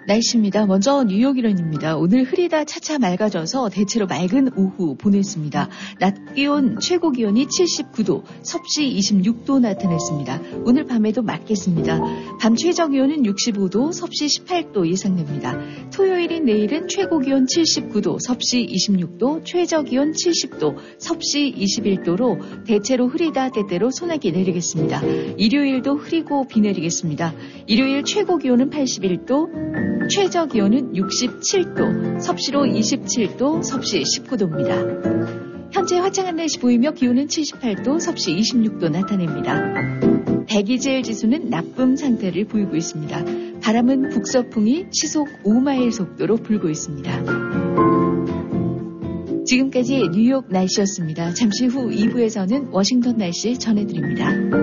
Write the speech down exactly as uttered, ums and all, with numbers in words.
날씨입니다. 먼저 뉴욕 일원입니다. 오늘 흐리다 차차 맑아져서 대체로 맑은 오후 보냈습니다. 낮 기온 최고 기온이 칠십구 도, 섭씨 이십육 도 나타냈습니다. 오늘 밤에도 맑겠습니다. 밤 최저 기온은 육십오 도, 섭씨 십팔 도 예상됩니다. 토요일인 내일은 최고 기온 칠십구 도, 섭씨 이십육 도, 최저 기온 칠십 도, 섭씨 이십일 도로 대체로 흐리다 때때로 소나기 내리겠습니다. 일요일도 흐리고 비 내리겠습니다. 일요일 최고 기온은 팔십일 도, 최저 기온은 육십칠 도, 섭씨로 이십칠 도, 섭씨 십구 도입니다. 현재 화창한 날씨 보이며 기온은 칠십팔 도, 섭씨 이십육 도 나타냅니다. 대기질 지수는 나쁨 상태를 보이고 있습니다. 바람은 북서풍이 시속 오 마일 속도로 불고 있습니다. 지금까지 뉴욕 날씨였습니다. 잠시 후 이 부에서는 워싱턴 날씨 전해드립니다.